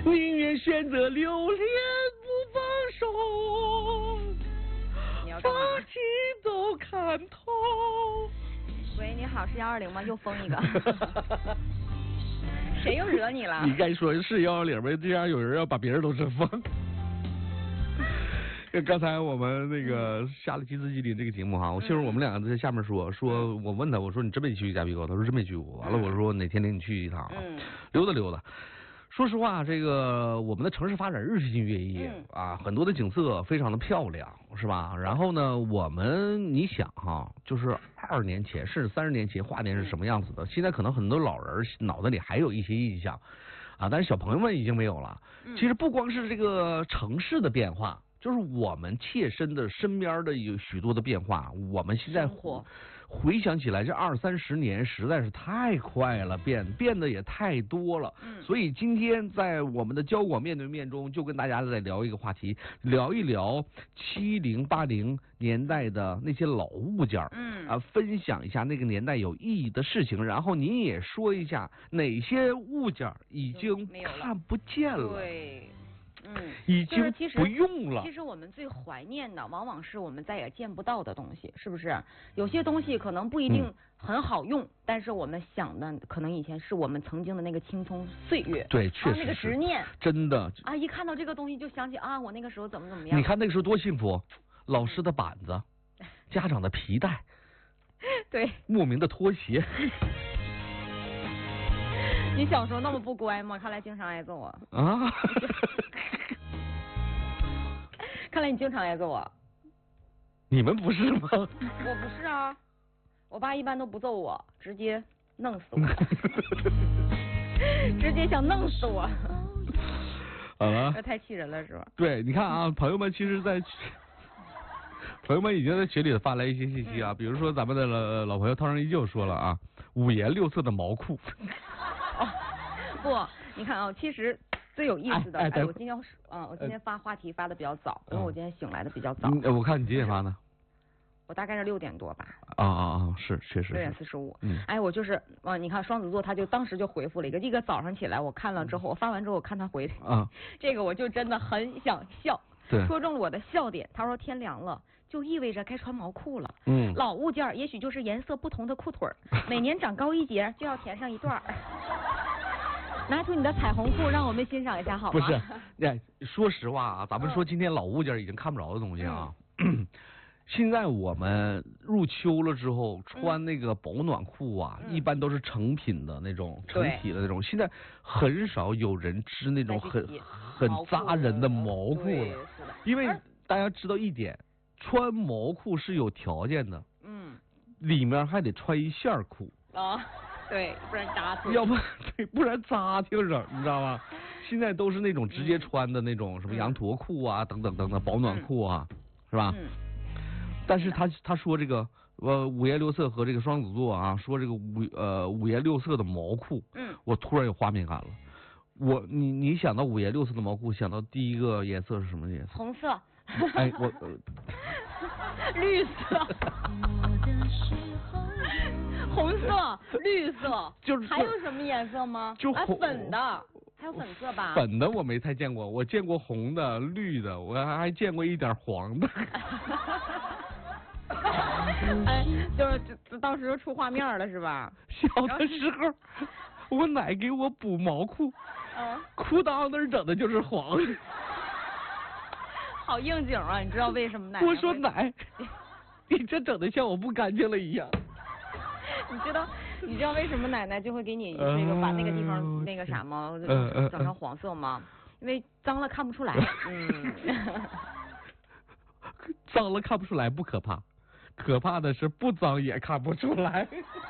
宁愿选择留恋不放手，把情都看透。 喂，你好，是120吗？又封一个。谁又惹你了？ 你该说是110呗，这样有人要把别人都整疯。刚才我们那个下了《机智机灵》这个节目哈，其实我们两个在下面说，我问他，我说你真没去嘉宾沟，他说真没去过。完了，我说哪天领你去一趟啊，溜达溜达。说实话，这个我们的城市发展日新月异啊，很多的景色非常的漂亮，是吧？然后呢，你想哈，就是20年前甚至30年前华年是什么样子的，现在可能很多老人脑袋里还有一些印象啊，但是小朋友们已经没有了。其实不光是这个城市的变化，就是我们切身的身边的有许多的变化，我们现在回想起来，这20、30年实在是太快了，变得也太多了。所以今天在我们的交广面对面中，就跟大家再聊一个话题，聊一聊70、80年代的那些老物件分享一下那个年代有意义的事情，然后您也说一下哪些物件已经看不见了。 对。 已经不用了。 其实我们最怀念的，往往是我们再也见不到的东西，是不是？有些东西可能不一定很好用，但是我们想的可能以前是我们曾经的那个青葱岁月。 对，确实那个执念， 真的啊！一看到这个东西就想起啊，我那个时候怎么样。 你看那个时候多幸福，老师的板子，家长的皮带， 对， 莫名的拖鞋。 你小时候那么不乖吗？看来经常挨揍啊！ 啊！ 看来你经常挨揍啊！ 你们不是吗？ 我不是啊，我爸一般都不揍我，直接弄死我，直接想弄死我。 好了， 这太气人了，是吧？ 对，你看啊，朋友们，其实朋友们已经在群里发来一些信息啊，比如说咱们的老朋友涛声依旧说了啊，5颜6色的毛裤。 不，你看啊，其实最有意思的，我今天发话题发的比较早，因为我今天醒来的比较早。 我看你几点发呢？ 我大概是6点多吧。 是，确实。6 点45。我就是你看双子座，他就当时就回复了一个早上起来我看了之后，我发完之后我看他回这个我就真的很想笑，说中了我的笑点。他说天凉了，就意味着该穿毛裤了。老物件也许就是颜色不同的裤腿每年长高1截就要填上一段。拿出你的彩虹裤，让我们欣赏一下好吗？ 不是，说实话啊，咱们说今天老物件已经看不着的东西啊。现在我们入秋了之后，穿那个保暖裤啊，一般都是成品的那种，成体的那种。现在很少有人织那种很扎人的毛裤了，因为大家知道一点，穿毛裤是有条件的，里面还得穿一线裤啊。对，不然扎挺。 不然扎挺着，你知道吗？现在都是那种直接穿的那种什么羊驼裤啊，等等等等，保暖裤啊，是吧？但是他说这个5颜6色和这个双子座啊，说这个5颜6色的毛裤，我突然有画面感了。你想到5颜6色的毛裤，想到第一个颜色是什么颜色？ 红色。绿色。红色、绿色，还有什么颜色吗？ 就粉的，还有粉色吧？ 粉的我没太见过，我见过红的、绿的，我还见过一点黄的。 就是到时候出画面了是吧？ 小的时候，我奶给我补毛裤，裤裆那儿整的就是黄。 好应景啊！你知道为什么奶？ 我说奶，你这整的像我不干净了一样。 你知道为什么奶奶就会给你那个把那个地方那个啥吗？整成黄色吗？因为脏了看不出来。 脏了看不出来不可怕，可怕的是不脏也看不出来。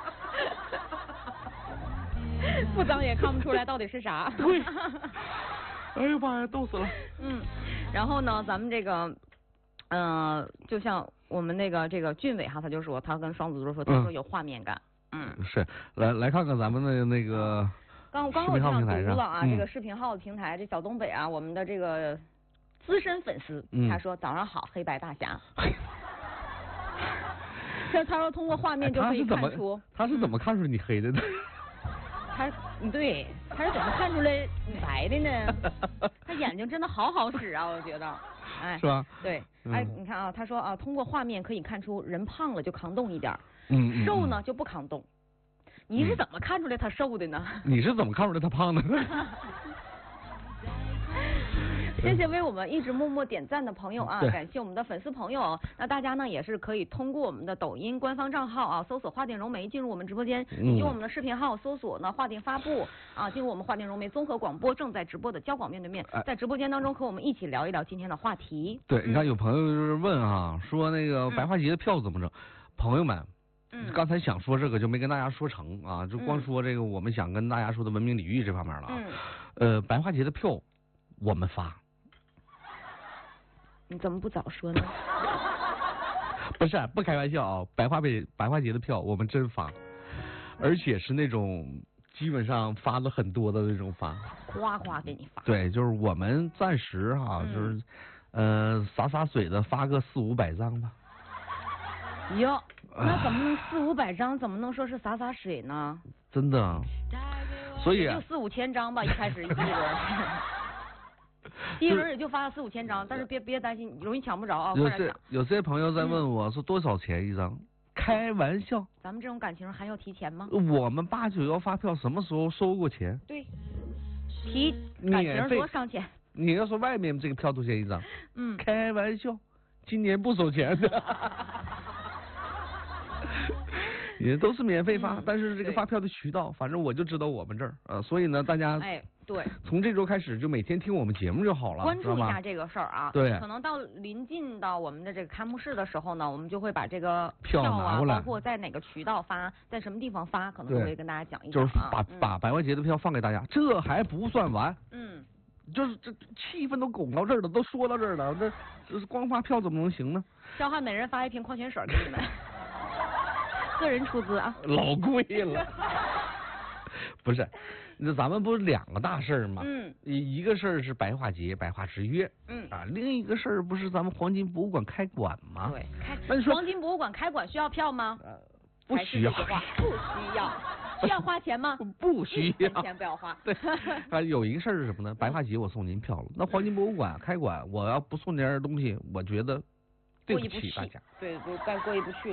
不脏也看不出来到底是啥。 对。哎呀妈呀，逗死了。 然后呢，咱们这个。就像我们这个俊伟哈，他就说他跟双子座说，他说有画面感。 是，来看看咱们的那个刚我这样读了啊，这个视频号的平台，这小东北啊，我们的这个资深粉丝，他说早上好，黑白大侠。他说通过画面就可以看出， 他是怎么看出你黑的呢？ 对，他是怎么看出来你白的呢？他眼睛真的好使啊，我觉得。哎， 是吧？ 对，哎，你看啊，他说啊，通过画面可以看出人胖了就扛动一点，瘦呢就不扛动。你是怎么看出来他瘦的呢？ 你是怎么看出来他胖的呢？ 谢谢为我们一直默默点赞的朋友啊，感谢我们的粉丝朋友。那大家呢也是可以通过我们的抖音官方账号啊，搜索华电融媒进入我们直播间，以及我们的视频号搜索呢华电发布啊，进入我们华电融媒综合广播正在直播的交广面对面，在直播间当中和我们一起聊一聊今天的话题。 对，你看有朋友就是问啊，说那个白话节的票怎么整？朋友们。刚才想说这个就没跟大家说成啊，就光说这个我们想跟大家说的文明礼遇这方面了啊。白话节的票我们发。 你怎么不早说呢？ 不开玩笑啊，白话节的票我们真发，而且是那种基本上发了很多的那种发， 夸夸给你发。 对，就是我们暂时哈，就是洒水的发个400-500张吧。 哟。那怎么能400-500张？怎么能说是洒水呢？ 真的，所以就4-5千张吧，一开始一轮，第一轮也就发了4-5千张，但是别担心，容易抢不着啊。 有些朋友在问我说多少钱一张？开玩笑。 咱们这种感情还要提钱吗？ 我们891发票什么时候收过钱？ 对，提感情多上钱。 你要说外面这个票多少钱一张？开玩笑，今年不收钱的。也都是免费发，但是这个发票的渠道，反正我就知道我们这儿所以呢，大家对， 从这周开始就每天听我们节目就好了， 关注一下这个事儿啊。 对， 可能到临近到我们的这个开幕式的时候呢，我们就会把这个票啊， 拿过来， 包括在哪个渠道发，在什么地方发，可能会跟大家讲一讲就是把白话节的票放给大家，这还不算完。就是这气氛都拱到这儿了，都说到这儿了，这是光发票怎么能行呢？ 肖汉每人发1瓶矿泉水给你们。个人出资啊， 老贵了。不是，那咱们不是2个大事儿吗？一个事儿是白话节、白话之约，另一个事儿不是咱们黄金博物馆开馆吗？ 对，那你说黄金博物馆开馆需要票吗？ 不需要， 不需要。需要花钱吗？ 不需要， 钱不要花。 对，有一个事儿是什么呢？白话节我送您票了，那黄金博物馆开馆，我要不送点东西，我觉得对不起大家。 对，该过意不去。